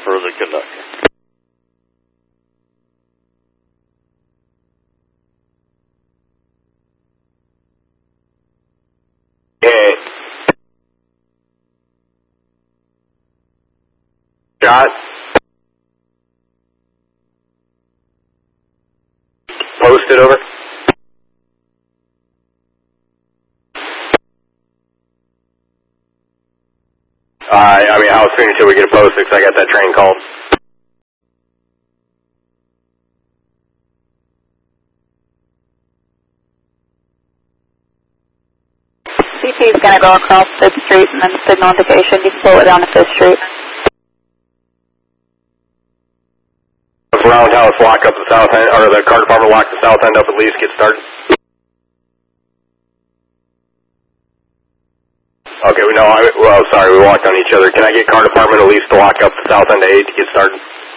for the conductor. Got posted over. I mean, how soon should we get a post? Because I got that train called. CP is going to go across 5th Street and then signal indication. You can pull it down to 5th Street. Roundhouse lock up the south end, or the car department lock the south end up at least, get started. Okay, sorry, we walked on each other. Can I get car department at least to lock up the south end to 8 to get started?